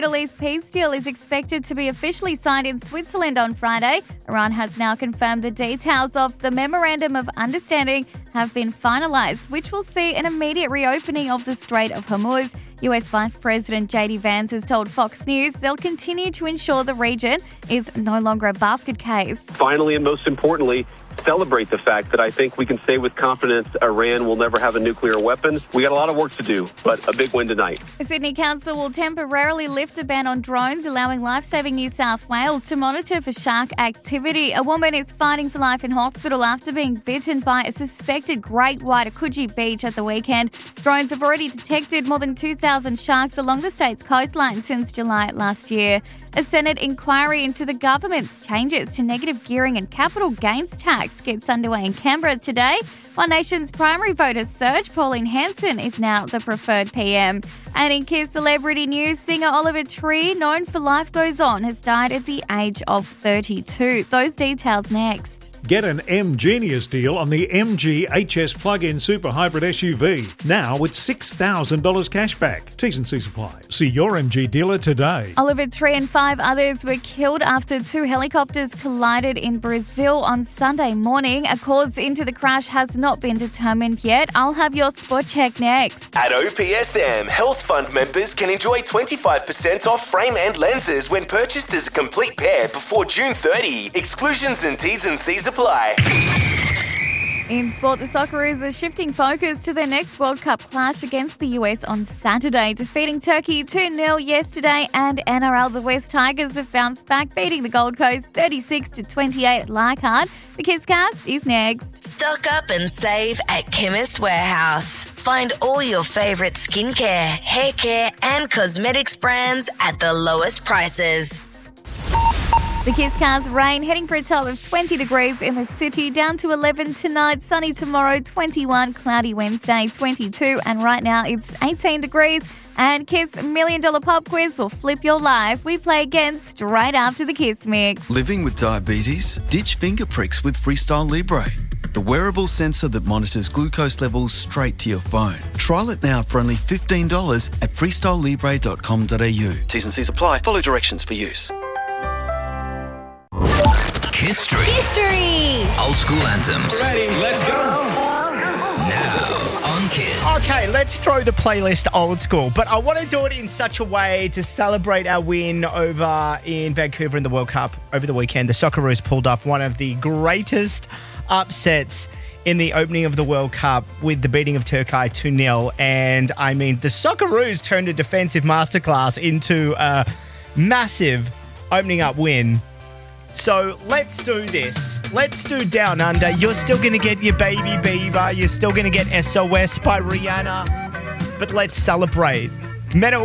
Middle East peace deal is expected to be officially signed in Switzerland on Friday. Iran has now confirmed the details of the Memorandum of Understanding have been finalised, which will see an immediate reopening of the Strait of Hormuz. US Vice President JD Vance has told Fox News they'll continue to ensure the region is no longer a basket case. Finally, and most importantly, celebrate the fact that I think we can say with confidence Iran will never have a nuclear weapon. We got a lot of work to do, but a big win tonight. The Sydney Council will temporarily lift a ban on drones, allowing Lifesaving New South Wales to monitor for shark activity. A woman is fighting for life in hospital after being bitten by a suspected great white at Coogee Beach at the weekend. Drones have already detected more than 2,000 sharks along the state's coastline since July last year. A Senate inquiry into the government's changes to negative gearing and capital gains tax gets underway in Canberra today. One Nation's primary voter surge, Pauline Hanson is now the preferred PM. And in Kiss celebrity news, singer Oliver Tree, known for Life Goes On, has died at the age of 32. Those details next. Get an M-Genius deal on the MG HS plug-in super hybrid SUV. Now with $6,000 cash back. T's and C's apply. See your MG dealer today. Oliver Tree and 5 others were killed after 2 helicopters collided in Brazil on Sunday morning. A cause into the crash has not been determined yet. I'll have your spot check next. At OPSM, Health Fund members can enjoy 25% off frame and lenses when purchased as a complete pair before June 30. Exclusions and T's and C's apply. In sport, the Socceroos are shifting focus to their next World Cup clash against the US on Saturday, defeating Turkey 2-0 yesterday, and NRL the West Tigers have bounced back, beating the Gold Coast 36-28 at Leichhardt. The Kisscast is next. Stock up and save at Chemist Warehouse. Find all your favourite skincare, hair care and cosmetics brands at the lowest prices. The Kisscast rain heading for a top of 20 degrees in the city, down to 11 tonight, sunny tomorrow, 21, cloudy Wednesday, 22, and right now it's 18 degrees. And Kiss $1 Million Pop Quiz will flip your life. We play again straight after the Kiss Mix. Living with diabetes? Ditch finger pricks with Freestyle Libre, the wearable sensor that monitors glucose levels straight to your phone. Trial it now for only $15 at freestylelibre.com.au. T's and C's apply. Follow directions for use. History. Old school anthems. Ready, let's go. Now on Kiss. Okay, let's throw the playlist old school, but I want to do it in such a way to celebrate our win over in Vancouver in the World Cup over the weekend. The Socceroos pulled off one of the greatest upsets in the opening of the World Cup with the beating of Turkey 2-0. And I mean, the Socceroos turned a defensive masterclass into a massive opening up win. So let's do this. Let's do Down Under. You're still going to get your Baby Bieber. You're still going to get SOS by Rihanna. But let's celebrate.